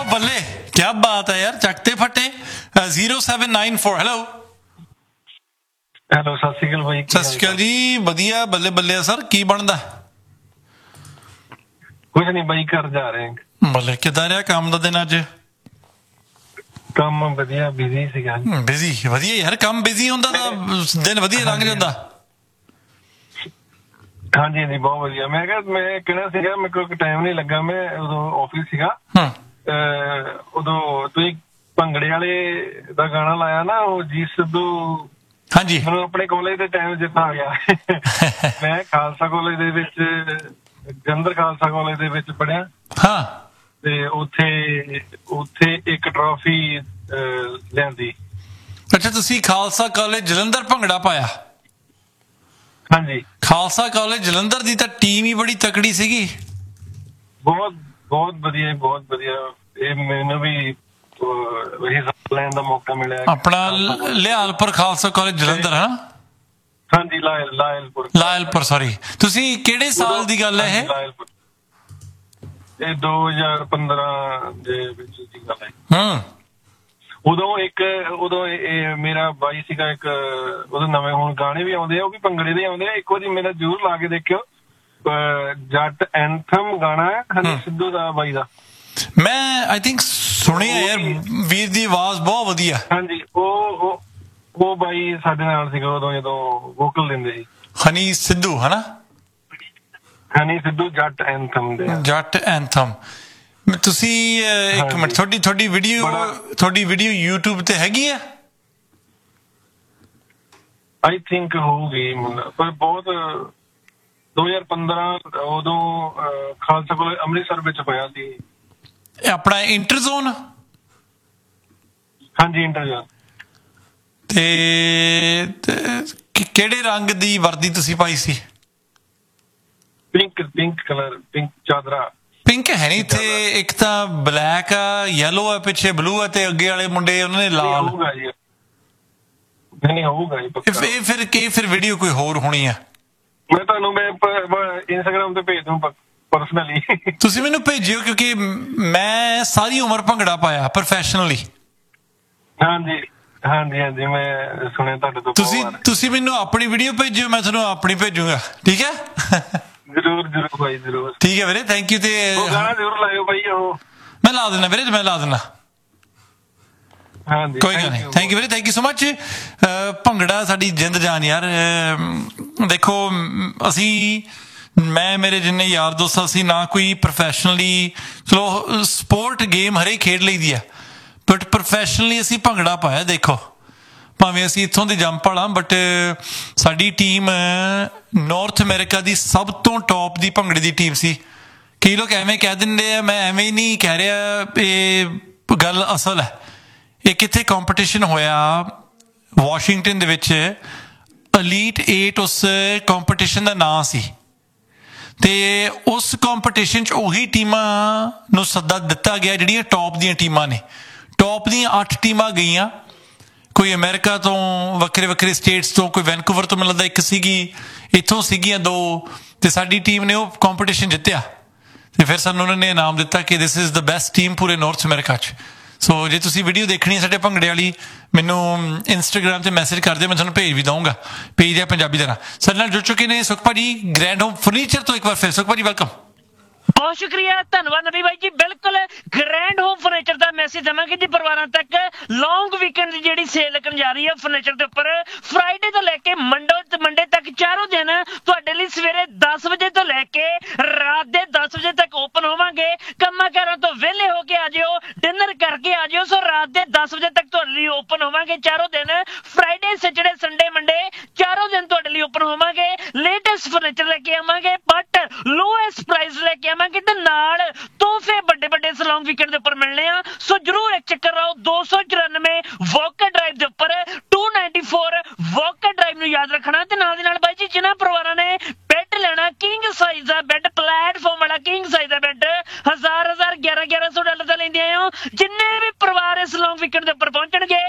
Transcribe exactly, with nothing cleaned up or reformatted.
ਬੱਲੇ ਕੀ ਬਾਤ ਹੈ ਯਾਰ, ਚੱਕਤੇ ਫੱਟੇ। Zero seven nine four hello hello ਸਤਿ ਸ਼੍ਰੀ ਅਕਾਲ ਬਾਈ। ਸਤਿ ਸ਼੍ਰੀ ਅਕਾਲ ਜੀ, ਵਧੀਆ ਬੱਲੇ ਬੱਲੇ। ਸਰ ਕੀ ਬਣਦਾ? ਕੁਝ ਨਹੀਂ ਬਾਈ, ਘਰ ਜਾ ਰਹੇ। ਬੱਲੇ, ਕਿੱਦਾਂ ਰਿਹਾ ਕੰਮ ਦਾ ਦਿਨ ਅੱਜ? ਕੰਮ ਵਧੀਆ, ਬਿਜ਼ੀ ਸੀਗਾ। ਬਿਜ਼ੀ ਵਧੀਆ ਯਾਰ, ਕੰਮ ਬਿਜ਼ੀ ਹੁੰਦਾ ਤਾਂ ਦਿਨ ਵਧੀਆ ਲੰਘ ਜਾਂਦਾ। ਹਾਂਜੀ ਹਾਂਜੀ ਬਹੁਤ ਵਧੀਆ। ਮੈਂ ਕਿਹਾ ਮੈਂ ਕਹਿਣਾ ਸੀਗਾ, ਮੇਰੇ ਕੋਲ ਟਾਈਮ ਨਹੀਂ ਲੱਗਾ, ਮੈਂ ਉਦੋਂ ਆਫਿਸ ਸੀਗਾ। ਉਦੋਂ ਤੁਸੀਂ ਭੰਗੜੇ ਵਾਲੇ ਦਾ ਗਾਣਾ ਲਾਇਆ ਨਾ, ਉਹ ਜੀ ਸਿੱਧੂ। ਹਾਂਜੀ, ਮੈਨੂੰ ਆਪਣੇ ਕਾਲਜ ਦੇ ਟਾਈਮ ਜਿੱਦਾਂ ਆ ਗਿਆ। ਮੈਂ ਖਾਲਸਾ ਕਾਲਜ ਦੇ ਵਿੱਚ, ਜਲੰਧਰ ਖਾਲਸਾ ਕਾਲਜ ਦੇ ਵਿੱਚ ਪੜ੍ਹਿਆ। ਹਾਂ, ਤੇ ਉੱਥੇ ਉੱਥੇ ਇੱਕ ਟਰੋਫੀ ਲਿਆਂਦੀ। ਅੱਛਾ, ਤੁਸੀਂ ਖਾਲਸਾ ਕਾਲਜ ਜਲੰਧਰ ਭੰਗੜਾ ਪਾਇਆ? ਹਾਂਜੀ, ਖਾਲਸਾ ਕਾਲਜ ਜਲੰਧਰ ਦੀ ਤਾਂ ਟੀਮ ਹੀ ਬੜੀ ਤਕੜੀ ਸੀਗੀ। ਬਹੁਤ ਬਹੁਤ ਵਧੀਆ, ਬਹੁਤ ਵਧੀਆ। ਇਹ ਮੈਨੂੰ ਵੀ ਹਿੱਸਾ ਲੈਣ ਦਾ ਮੌਕਾ ਮਿਲਿਆ। ਆਪਣਾ ਲਿਆਲਪੁਰ ਖਾਲਸਾ ਕਾਲਜ ਜਲੰਧਰ ਹੈ ਨਾ? ਹਾਂਜੀ, ਲਾਇਲ ਲਾਇਲਪੁਰ ਲਾਇਲਪੁਰ ਸੌਰੀ। ਤੁਸੀਂ ਕਿਹੜੇ ਸਾਲ ਦੀ ਗੱਲ ਹੈ ਇਹ? ਲਾਇਲਪੁਰ ਇਹ ਦੋ ਹਜ਼ਾਰ ਪੰਦਰਾਂ ਦੇ ਵਿੱਚ ਦੀ ਗੱਲ ਹੈ। ਹੂੰ, ਉਦੋਂ ਇੱਕ ਉਦੋਂ ਮੇਰਾ ਬਾਈ ਸੀਗਾ ਇੱਕ, ਉਦੋਂ ਨਵੇਂ ਹੁਣ ਗਾਣੇ ਵੀ ਆਉਂਦੇ ਆ, ਉਹ ਵੀ ਭੰਗੜੇ ਦੇ ਆਉਂਦੇ ਆ। ਇੱਕ ਵਾਰੀ ਮੇਰਾ ਜ਼ਰੂਰ ਲਾ ਕੇ ਦੇਖਿਓ, ਜੱਟ ਐਂਥਮ ਗਾਣਾ ਹੈ ਹਨੀ ਸਿੱਧੂ ਦਾ ਬਾਈ ਦਾ। ਮੈਂ ਆਈ ਥਿੰਕ ਸੁਣਿਆ ਯਾਰ, ਵੀਰ ਦੀ ਆਵਾਜ਼ ਬਹੁਤ ਵਧੀਆ। ਹਾਂਜੀ, ਉਹ ਉਹ ਬਾਈ ਸਾਡੇ ਨਾਲ ਸੀਗਾ ਉਦੋਂ, ਜਦੋਂ ਵੋਕਲ ਦਿੰਦੇ ਸੀ। ਹਨੀ ਸਿੱਧੂ ਹਨਾ? ਹਨੀ ਸਿੱਧੂ, ਜੱਟ ਐਂਥਮ ਦੇ। ਜੱਟ ਐਂਥਮ। ਤੁਸੀਂ ਇੱਕ ਮਿੰਟ, ਤੁਹਾਡੀ ਤੁਹਾਡੀ ਵੀਡੀਓ ਤੁਹਾਡੀ ਵੀਡੀਓ ਯੂਟਿਊਬ ਤੇ ਹੈਗੀ ਆ? ਆਈ ਥਿੰਕ ਹੋਊਗੀ, ਪਰ ਬਹੁਤ ਦੋ ਹਜ਼ਾਰ ਪੰਦਰਾਂ ਉਦੋਂ ਖਾਲਸਾ ਕਾਲਜ ਅੰਮ੍ਰਿਤਸਰ ਵਿੱਚ ਹੋਇਆ ਸੀ ਆਪਣਾ ਇੰਟਰਜ਼ੋਨ। ਹਾਂਜੀ, ਇੰਟਰਜ਼ੋਨ। ਤੇ ਕਿਹੜੇ ਰੰਗ ਦੀ ਵਰਦੀ ਤੁਸੀਂ ਪਾਈ ਸੀ? ਪਿੰਕ ਪਿੰਕ ਕਲਰ, ਪਿੰਕ ਚਾਦਰਾ। ਪਿੰਕ ਹੈ ਨਹੀਂ ਇੱਥੇ, ਇੱਕ ਤਾਂ ਬਲੈਕ ਆ, ਯੈਲੋ ਆ, ਪਿੱਛੇ ਬਲੂ ਆ, ਤੇ ਅੱਗੇ ਵਾਲੇ ਮੁੰਡੇ ਉਹਨਾਂ ਨੇ ਲਾਲ। ਨਹੀਂ ਹੋਊਗਾ ਜੀ, ਇਹ ਫਿਰ ਕੀ, ਫਿਰ ਵੀਡੀਓ ਕੋਈ ਹੋਰ ਹੋਣੀ ਆ? ਮੈਂ ਤੁਹਾਨੂੰ ਮੈਂ ਇੰਸਟਾਗ੍ਰਾਮ ਤੇ ਭੇਜ ਦੂੰ ਪਰਸਨਲੀ। ਤੁਸੀਂ ਮੈਨੂੰ ਭੇਜਿਓ, ਕਿਉਂਕਿ ਮੈਂ ਸਾਰੀ ਉਮਰ ਭੰਗੜਾ ਪਾਇਆ ਪ੍ਰੋਫੈਸ਼ਨਲੀ। ਹਾਂਜੀ ਹਾਂਜੀ ਹਾਂਜੀ, ਮੈਂ ਸੁਣਿਆ ਤੁਹਾਡੇ ਤੋਂ। ਤੁਸੀਂ ਤੁਸੀਂ ਮੈਨੂੰ ਆਪਣੀ ਵੀਡੀਓ ਭੇਜਿਓ, ਮੈਂ ਤੁਹਾਨੂੰ ਆਪਣੀ ਭੇਜੂਗਾ, ਠੀਕ ਹੈ? ਜ਼ਰੂਰ ਜ਼ਰੂਰ ਭਾਈ, ਜ਼ਰੂਰ। ਠੀਕ ਹੈ ਵੀਰੇ, ਥੈਂਕ ਯੂ। ਤੇ ਗਾਣਾ ਜ਼ਰੂਰ ਲਾਇਓ ਭਾਈ, ਉਹ ਮੈਂ ਲਾ ਦਿੰਦਾ ਵੀਰੇ, ਮੈਂ ਲਾ ਦਿੰਦਾ। ਹਾਂਜੀ, ਕੋਈ ਗੱਲ ਨਹੀਂ। ਥੈਂਕ ਯੂ ਵੀਰੇ, thank you so much. Bhangra ਸਾਡੀ ਜਿੰਦ ਜਾਨ ਯਾਰ। ਦੇਖੋ, ਅਸੀਂ ਮੈਂ ਮੇਰੇ ਜਿੰਨੇ ਯਾਰ ਦੋਸਤ, ਅਸੀਂ ਨਾ ਕੋਈ ਪ੍ਰੋਫੈਸ਼ਨਲੀ, ਚਲੋ ਸਪੋਰਟ ਗੇਮ ਹਰੇਕ ਖੇਡ ਲਈ ਦੀ ਆ, ਬਟ ਪ੍ਰੋਫੈਸ਼ਨਲੀ ਅਸੀਂ ਭੰਗੜਾ ਪਾਇਆ। ਦੇਖੋ, ਭਾਵੇਂ ਅਸੀਂ ਇੱਥੋਂ ਦੇ ਜੰਪਲ ਹਾਂ, ਬਟ ਸਾਡੀ ਟੀਮ ਨਾਰਥ ਅਮਰੀਕਾ ਦੀ ਸਭ ਤੋਂ ਟੌਪ ਦੀ ਭੰਗੜੇ ਦੀ ਟੀਮ ਸੀ। ਕਈ ਲੋਕ ਐਵੇਂ ਕਹਿ ਦਿੰਦੇ ਆ, ਮੈਂ ਐਵੇਂ ਹੀ ਨਹੀਂ ਕਹਿ ਰਿਹਾ, ਇਹ ਗੱਲ ਅਸਲ ਹੈ। ਇਹ ਕਿੱਥੇ ਕੰਪੀਟੀਸ਼ਨ ਹੋਇਆ? ਵਾਸ਼ਿੰਗਟਨ ਦੇ ਵਿੱਚ ਅਲੀਟ ਏਟ ਉਸ ਕੰਪੀਟੀਸ਼ਨ ਦਾ ਨਾਂ ਸੀ। ਤੇ ਉਸ ਕੰਪੀਟੀਸ਼ਨ 'ਚ ਉਹੀ ਟੀਮਾਂ ਨੂੰ ਸੱਦਾ ਦਿੱਤਾ ਗਿਆ ਜਿਹੜੀਆਂ ਟੌਪ ਦੀਆਂ ਟੀਮਾਂ ਨੇ। ਟੌਪ ਦੀਆਂ ਅੱਠ ਟੀਮਾਂ ਗਈਆਂ, ਕੋਈ ਅਮਰੀਕਾ ਤੋਂ, ਵੱਖਰੇ ਵੱਖਰੇ ਸਟੇਟਸ ਤੋਂ, ਕੋਈ ਵੈਨਕੂਵਰ ਤੋਂ, ਮੈਨੂੰ ਲੱਗਦਾ ਇੱਕ ਸੀਗੀ, ਇੱਥੋਂ ਸੀਗੀਆਂ ਦੋ। ਤੇ ਸਾਡੀ ਟੀਮ ਨੇ ਉਹ ਕੰਪੀਟੀਸ਼ਨ ਜਿੱਤਿਆ, ਤੇ ਫਿਰ ਸਾਨੂੰ ਉਹਨਾਂ ਨੇ ਇਨਾਮ ਦਿੱਤਾ ਕਿ this is the best team ਪੂਰੇ ਨਾਰਥ ਅਮਰੀਕਾ 'ਚ। ਸੋ ਜੇ ਤੁਸੀਂ ਵੀਡੀਓ ਦੇਖਣੀ ਹੈ ਸਾਡੇ ਭੰਗੜੇ ਵਾਲੀ, ਮੈਨੂੰ ਇੰਸਟਾਗ੍ਰਾਮ ਤੇ ਮੈਸੇਜ ਕਰ ਦਿਓ, ਮੈਂ ਤੁਹਾਨੂੰ ਭੇਜ ਵੀ ਦਊਂਗਾ। ਪੇਜ ਹੈ ਪੰਜਾਬੀ ਦਾ। ਸਾਡੇ ਨਾਲ ਜੁੜ ਚੁੱਕੇ ਨੇ ਸੁਖ ਭਾਜੀ ਗ੍ਰੈਂਡ ਹੋਮ ਫਰਨੀਚਰ ਤੋਂ। ਇੱਕ ਵਾਰ ਫਿਰ ਸੁਖ ਭਾਜੀ ਵੈਲਕਮ। ਬਹੁਤ ਸ਼ੁਕਰੀਆ, ਧੰਨਵਾਦ ਨਬੀ ਬਾਈ ਜੀ। ਬਿਲਕੁਲ ਗ੍ਰੈਂਡ ਹੋਮ ਫਰਨੀਚਰ ਦਾ ਮੈਸੇਜ ਦੇਵਾਂਗੇ ਜੀ ਪਰਿਵਾਰਾਂ ਤੱਕ। ਲੌਂਗ ਵੀਕਐਂਡ ਦੀ ਜਿਹੜੀ ਸੇਲ ਲੱਗਣ ਜਾ ਰਹੀ ਹੈ ਫਰਨੀਚਰ ਦੇ ਉੱਪਰ, ਫਰਾਈਡੇ ਤੋਂ ਲੈ ਕੇ ਮੰਡੇ ਮੰਡੇ ਤੱਕ ਚਾਰੋਂ ਦਿਨ ਤੁਹਾਡੇ ਲਈ ਸਵੇਰੇ ਦਸ ਵਜੇ ਤੋਂ ਲੈ ਕੇ ਰਾਤ ਦੇ ਦਸ ਵਜੇ ਤੱਕ ਓਪਨ ਹੋਵਾਂਗੇ। ਕੰਮਾਂ ਕਾਰਾਂ ਤੋਂ ਵਿਹਲੇ ਹੋ ਕੇ ਆ ਜਿਓ, ਡਿਨਰ ਕਰਕੇ ਆ ਜਿਓ। ਸੋ ਰਾਤ ਦੇ ਦਸ ਵਜੇ ਤੱਕ ਤੁਹਾਡੇ ਲਈ ਓਪਨ ਹੋਵਾਂਗੇ ਚਾਰੋਂ ਦਿਨ। ਫਰਾਈਡੇ, ਸੈਟਰਡੇ, ਸੰਡੇ, ਮੰਡੇ ਚਾਰੋਂ ਦਿਨ ਤੁਹਾਡੇ ਲਈ ਓਪਨ ਹੋਵਾਂਗੇ। ਲੇਟੈਸਟ ਫਰਨੀਚਰ ਲੈ ਕੇ ਆਵਾਂਗੇ, ਬਟ ਲੋਐਸਟ ਪ੍ਰਾਈਸ ਲੈ ਕੇ ਆਵਾਂਗੇ, ਤੇ ਨਾਲ ਤੋਹਫੇ ਵੱਡੇ ਵੱਡੇ ਸਲੌਂਗ ਵੀਕਐਂਡ ਦੇ ਉੱਪਰ ਮਿਲਣੇ ਆ। ਸੋ ਜਰੂਰ ਇੱਕ ਚੱਕਰ ਆਓ। ਦੋ ਸੌ ਚੁਰਾਨਵੇਂ ਵੋਕਰ ਡਰਾਈਵ ਦੇ ਉੱਪਰ, to ninety four walker drive ਨੂੰ ਯਾਦ ਰੱਖਣਾ। ਤੇ ਨਾਲ ਦੀ ਨਾਲ ਬਾਈ ਜੀ, ਜਿਨ੍ਹਾਂ ਪਰਿਵਾਰਾਂ ਨੇ ਬੈੱਡ ਲੈਣਾ, ਕਿੰਗ ਸਾਈਜ਼ ਦਾ ਬੈੱਡ, ਪਲੇਟਫਾਰਮ ਵਾਲਾ ਕਿੰਗ ਸਾਈਜ਼ ਦਾ ਬੈੱਡ, ਹਜ਼ਾਰ ਹਜ਼ਾਰ ਗਿਆਰਾਂ ਗਿਆਰਾਂ ਸੌ ਡਾਲਰ ਦਾ ਲੈਂਦੇ ਆਏ ਹੋ। ਜਿੰਨੇ ਵੀ ਪਰਿਵਾਰ ਇਸ ਲੌਂਗ ਵੀਕਐਂਡ ਦੇ ਉੱਪਰ ਪਹੁੰਚਣਗੇ,